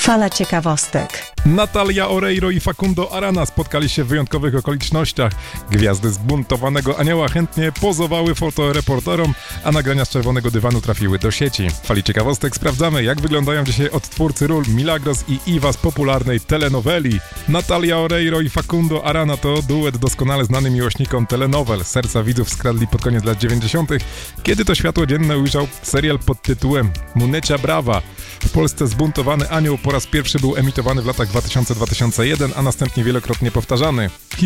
Fala ciekawostek. Natalia Oreiro i Facundo Arana spotkali się w wyjątkowych okolicznościach. Gwiazdy Zbuntowanego Anioła chętnie pozowały fotoreporterom, a nagrania z czerwonego dywanu trafiły do sieci. W Fali ciekawostek sprawdzamy, jak wyglądają dzisiaj odtwórcy ról Milagros i Iwa z popularnej telenoweli. Natalia Oreiro i Facundo Arana to duet doskonale znany miłośnikom telenowel. Serca widzów skradli pod koniec lat 90., kiedy to światło dzienne ujrzał serial pod tytułem Munecia Brava. W Polsce Zbuntowany Anioł po raz pierwszy był emitowany w latach 2000-2001, a następnie wielokrotnie powtarzany.